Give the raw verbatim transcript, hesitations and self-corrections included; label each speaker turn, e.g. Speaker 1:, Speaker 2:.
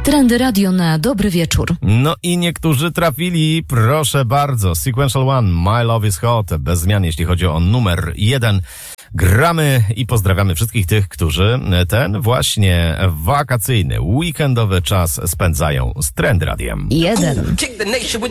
Speaker 1: Trendy Radio na dobry wieczór.
Speaker 2: No i niektórzy trafili, proszę bardzo. Sequential One, My Love is Hot, bez zmian jeśli chodzi o numer jeden. Gramy i pozdrawiamy wszystkich tych, którzy ten właśnie wakacyjny, weekendowy czas spędzają z Trend Radiem.
Speaker 1: Jeden.